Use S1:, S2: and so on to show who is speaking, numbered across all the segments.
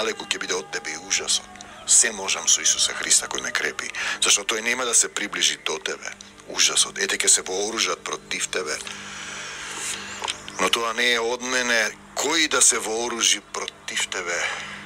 S1: далеку ќе биде од тебе и ужасот. Се можам со Исуса Христа кој ме крепи, зашто тој нема да се приближи до тебе. Ужасот, ете ќе се вооружат против тебе. Но тоа не е од мене. Кој да се вооружи против тебе,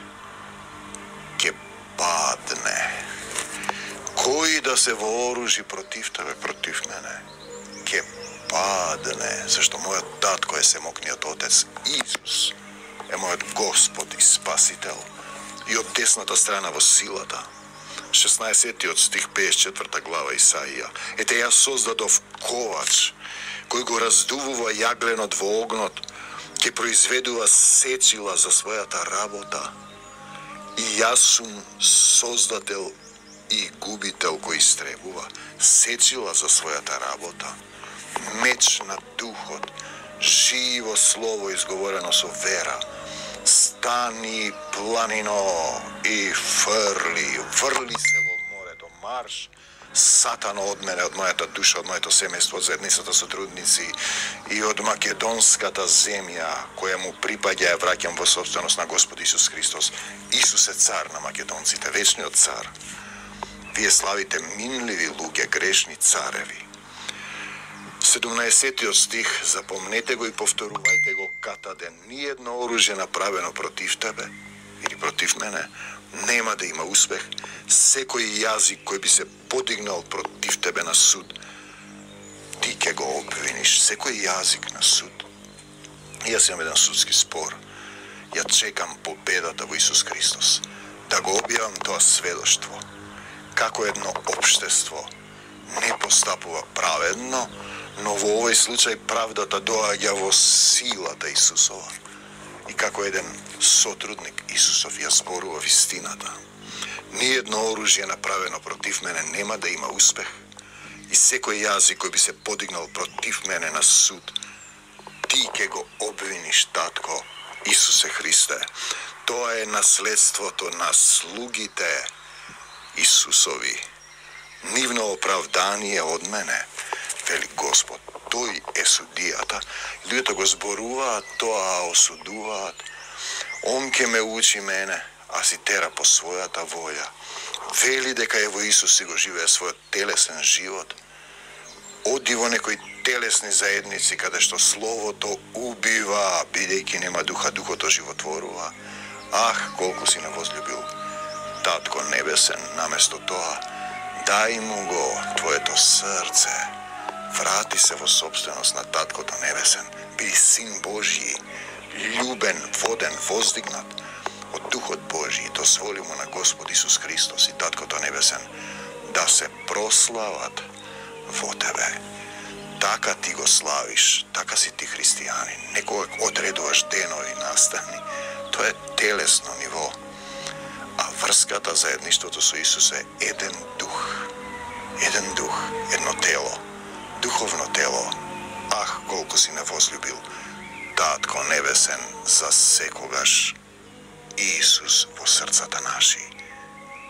S1: ќе падне. Кој да се вооружи против тебе, против мене, ќе падне. Зашто мојот татко е семокниот Отец. Исус е мојот Господ и Спасител. И од десната страна во силата. 16 стих, 54 глава Исаија. Ете јас создадов ковач, кој го раздувува јагленот во огнот, ќе произведува сечила за својата работа. И јас сум создател и губител кој истребува сечила за својата работа. Меч на духот, живо слово изговорено со вера. Стани, планино, и врли се во морето, марш, Сатано од мене, од мојата душа, од моето семејство, од заедницата сотрудници и од македонската земја, која му припаѓа, ја враќам во собственост на Господ Исус Христос. Исус е цар на македонците, вечниот цар. Вие славите минливи луѓе, грешни цареви. 17 стих, запомнете го и повторувајте го катаде. Ниедно оружје направено против тебе или против мене нема да има успех. Секој јазик кој би се подигнал против тебе на суд, ти ќе го обвиниш. Секој јазик на суд. Јас имам еден судски спор. Ја чекам победата во Исус Христос. Да го објавам тоа сведоштво. Како едно општество не постапува праведно, но во овој случај правдата доаѓа во силата Исусова. И како еден сотрудник Исусов ја зборува вистината. Ниедно оружје направено против мене нема да има успех. И секој јазик кој би се подигнал против мене на суд, ти ќе го обвиниш, татко Исусе Христе. Тоа е наследството на слугите Исусови. Нивно оправдание од мене, вели Господ. Тој е судијата. Луѓето го зборуваат, тоа осудуваат. Он ке ме учи мене, а си тера по својата волја. Вели дека е во Исус си го живее својот телесен живот. Оди во некои телесни заедници каде што словото убива, бидејќи нема духа, духото животворува. Ах, колку си не возлюбил Татко Небесен, наместо тоа, дај му го твоето срце. Врати се во собственост на Таткото Небесен. Биди Син Божји, љубен, воден, воздигнат од Духот Божји и дозволи му на Господ Исус Христос и Таткото Небесен да се прослават во тебе. Така ти го славиш, така си ти христијанин. Некогаш одредуваш денови, настани. Тоа е телесно ниво. А врската, заедништвото со Исус е еден дух. Еден дух, едно тело. Духовно тело. Ах, колку си не возлюбил Татко Небесен за секогаш Исус во срцата наши.